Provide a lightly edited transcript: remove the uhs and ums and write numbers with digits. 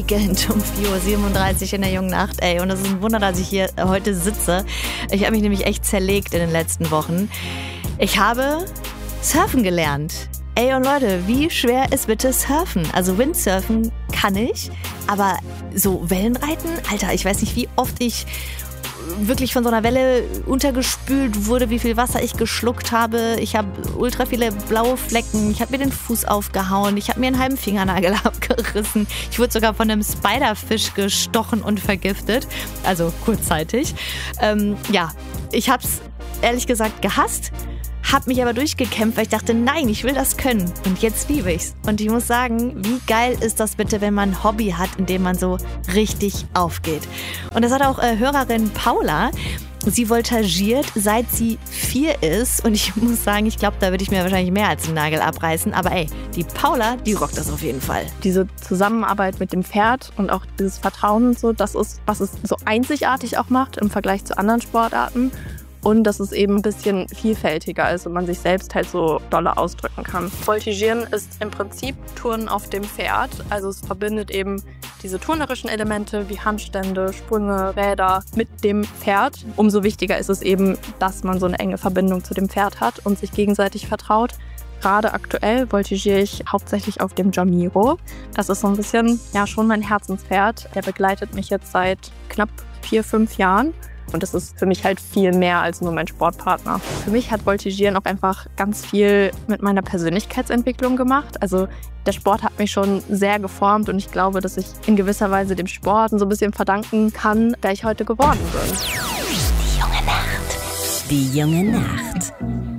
Weekend um 4:37 Uhr in der jungen Nacht. Ey, und es ist ein Wunder, dass ich hier heute sitze. Ich habe mich nämlich echt zerlegt in den letzten Wochen. Ich habe surfen gelernt. Ey, und Leute, wie schwer ist bitte Surfen? Also Windsurfen kann ich, aber so Wellenreiten? Alter, ich weiß nicht, wie oft ich wirklich von so einer Welle untergespült wurde, wie viel Wasser ich geschluckt habe. Ich habe ultra viele blaue Flecken. Ich habe mir den Fuß aufgehauen. Ich habe mir einen halben Fingernagel abgerissen. Ich wurde sogar von einem Spiderfisch gestochen und vergiftet. Also kurzzeitig. Ich habe es ehrlich gesagt gehasst. Hab mich aber durchgekämpft, weil ich dachte, nein, ich will das können. Und jetzt liebe ich's. Und ich muss sagen, wie geil ist das bitte, wenn man ein Hobby hat, in dem man so richtig aufgeht. Und das hat auch Hörerin Paula. Sie voltigiert, seit sie 4 ist. Und ich muss sagen, ich glaube, da würde ich mir wahrscheinlich mehr als einen Nagel abreißen. Aber ey, die Paula, die rockt das auf jeden Fall. Diese Zusammenarbeit mit dem Pferd und auch dieses Vertrauen und so, das ist, was es so einzigartig auch macht im Vergleich zu anderen Sportarten. Und dass es eben ein bisschen vielfältiger ist und man sich selbst halt so dolle ausdrücken kann. Voltigieren ist im Prinzip Touren auf dem Pferd. Also es verbindet eben diese turnerischen Elemente wie Handstände, Sprünge, Räder mit dem Pferd. Umso wichtiger ist es eben, dass man so eine enge Verbindung zu dem Pferd hat und sich gegenseitig vertraut. Gerade aktuell voltigiere ich hauptsächlich auf dem Jamiro. Das ist so ein bisschen, ja, schon mein Herzenspferd. Der begleitet mich jetzt seit knapp 4-5 Jahren. Und das ist für mich halt viel mehr als nur mein Sportpartner. Für mich hat Voltigieren auch einfach ganz viel mit meiner Persönlichkeitsentwicklung gemacht. Also der Sport hat mich schon sehr geformt und ich glaube, dass ich in gewisser Weise dem Sport so ein bisschen verdanken kann, wer ich heute geworden bin. Die junge Nacht. Die junge Nacht.